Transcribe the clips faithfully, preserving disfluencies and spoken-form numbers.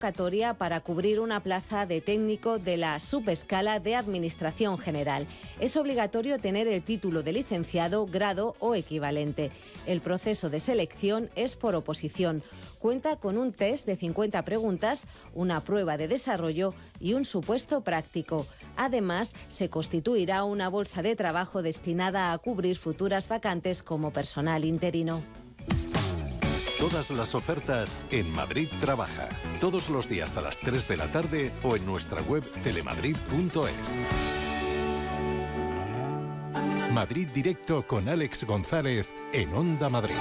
convocatoria para cubrir una plaza de técnico de la subescala de Administración General. Es obligatorio tener el título de licenciado, grado o equivalente. El proceso de selección es por oposición. Cuenta con un test de cincuenta preguntas, una prueba de desarrollo y un supuesto práctico. Además, se constituirá una bolsa de trabajo destinada a cubrir futuras vacantes como personal interino. Todas las ofertas en Madrid Trabaja. Todos los días a las tres de la tarde o en nuestra web telemadrid punto es. Madrid Directo con Alex González en Onda Madrid.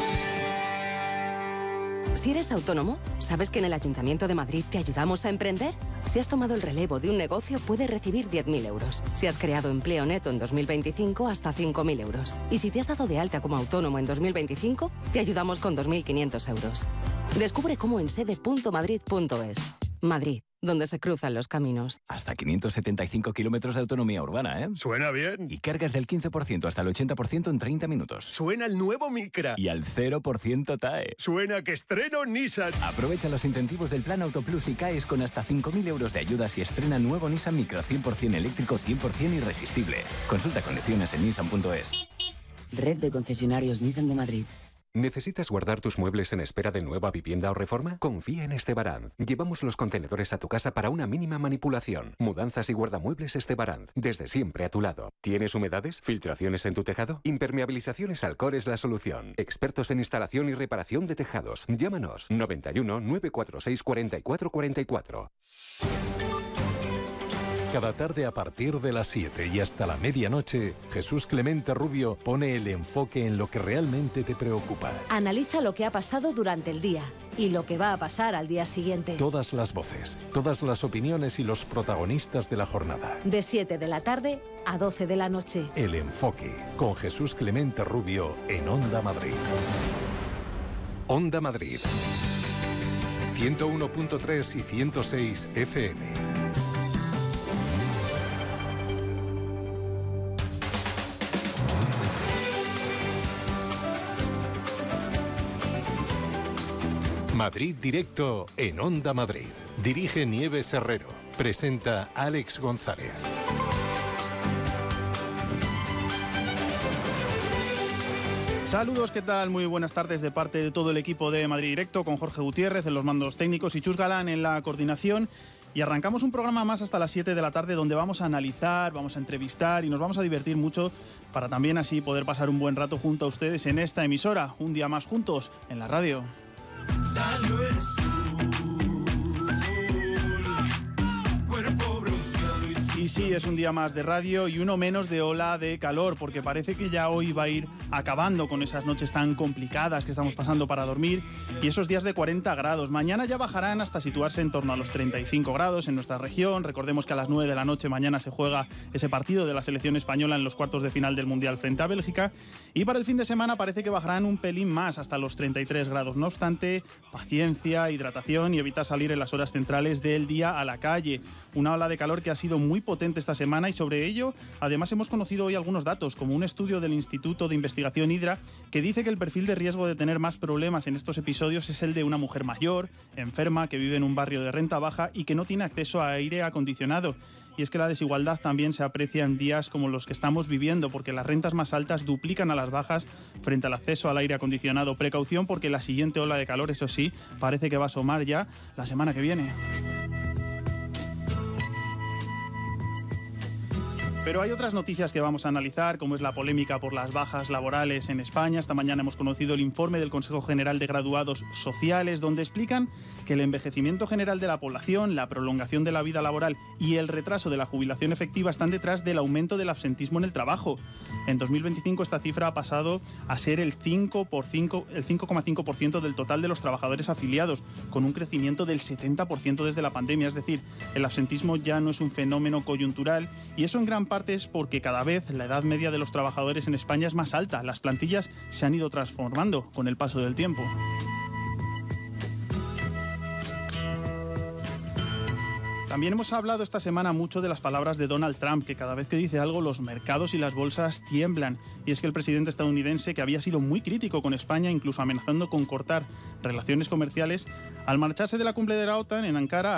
Si eres autónomo, ¿sabes que en el Ayuntamiento de Madrid te ayudamos a emprender? Si has tomado el relevo de un negocio, puedes recibir diez mil euros. Si has creado empleo neto en dos mil veinticinco, hasta cinco mil euros. Y si te has dado de alta como autónomo en dos mil veinticinco, te ayudamos con dos mil quinientos euros. Descubre cómo en sede punto madrid punto es. Madrid, donde se cruzan los caminos. Hasta quinientos setenta y cinco kilómetros de autonomía urbana, ¿eh? Suena bien. Y cargas del quince por ciento hasta el ochenta por ciento en treinta minutos. Suena el nuevo Micra. Y al cero por ciento T A E. Suena que estreno Nissan. Aprovecha los incentivos del Plan Autoplus y caes con hasta cinco mil euros de ayudas y estrena nuevo Nissan Micra cien por ciento eléctrico, cien por ciento irresistible. Consulta condiciones en nissan punto es. Red de concesionarios Nissan de Madrid. ¿Necesitas guardar tus muebles en espera de nueva vivienda o reforma? Confía en Estebaranz. Llevamos los contenedores a tu casa para una mínima manipulación. Mudanzas y guardamuebles Estebaranz. Desde siempre a tu lado. ¿Tienes humedades? ¿Filtraciones en tu tejado? Impermeabilizaciones Alcor es la solución. Expertos en instalación y reparación de tejados. Llámanos noventa y uno, nueve cuatro seis, cuarenta y cuatro cuarenta y cuatro. Cada tarde a partir de las siete y hasta la medianoche, Jesús Clemente Rubio pone el enfoque en lo que realmente te preocupa. Analiza lo que ha pasado durante el día y lo que va a pasar al día siguiente. Todas las voces, todas las opiniones y los protagonistas de la jornada. De siete de la tarde a doce de la noche. El enfoque con Jesús Clemente Rubio en Onda Madrid. Onda Madrid. ciento uno punto tres y ciento seis F M. Madrid Directo en Onda Madrid. Dirige Nieves Herrero. Presenta Alex González. Saludos, ¿qué tal? Muy buenas tardes de parte de todo el equipo de Madrid Directo, con Jorge Gutiérrez en los mandos técnicos y Chus Galán en la coordinación. Y arrancamos un programa más hasta las siete de la tarde donde vamos a analizar, vamos a entrevistar y nos vamos a divertir mucho para también así poder pasar un buen rato junto a ustedes en esta emisora. Un día más juntos en la radio. Salió el sol, cuerpo bronceado y... y sí, es un día más de radio y uno menos de ola de calor, porque parece que ya hoy va a ir acabando con esas noches tan complicadas que estamos pasando para dormir y esos días de cuarenta grados. Mañana ya bajarán hasta situarse en torno a los treinta y cinco grados en nuestra región. Recordemos que a las nueve de la noche mañana se juega ese partido de la selección española en los cuartos de final del Mundial frente a Bélgica. Y para el fin de semana parece que bajarán un pelín más, hasta los treinta y tres grados. No obstante, paciencia, hidratación y evita salir en las horas centrales del día a la calle. Una ola de calor que ha sido muy potente esta semana y sobre ello, además, hemos conocido hoy algunos datos, como un estudio del Instituto de Investigación Hidra, que dice que el perfil de riesgo de tener más problemas en estos episodios es el de una mujer mayor, enferma, que vive en un barrio de renta baja y que no tiene acceso a aire acondicionado. Y es que la desigualdad también se aprecia en días como los que estamos viviendo, porque las rentas más altas duplican a las bajas frente al acceso al aire acondicionado. Precaución, porque la siguiente ola de calor, eso sí, parece que va a asomar ya la semana que viene. Pero hay otras noticias que vamos a analizar, como es la polémica por las bajas laborales en España. Esta mañana hemos conocido el informe del Consejo General de Graduados Sociales, donde explican que el envejecimiento general de la población, la prolongación de la vida laboral y el retraso de la jubilación efectiva están detrás del aumento del absentismo en el trabajo. En dos mil veinticinco esta cifra ha pasado a ser el cinco coma cinco por ciento del total de los trabajadores afiliados, con un crecimiento del setenta por ciento desde la pandemia. Es decir, el absentismo ya no es un fenómeno coyuntural, y eso en gran parte es porque cada vez la edad media de los trabajadores en España es más alta. Las plantillas se han ido transformando con el paso del tiempo. También hemos hablado esta semana mucho de las palabras de Donald Trump, que cada vez que dice algo los mercados y las bolsas tiemblan. Y es que el presidente estadounidense, que había sido muy crítico con España, incluso amenazando con cortar relaciones comerciales, al marcharse de la cumbre de la OTAN en Ankara,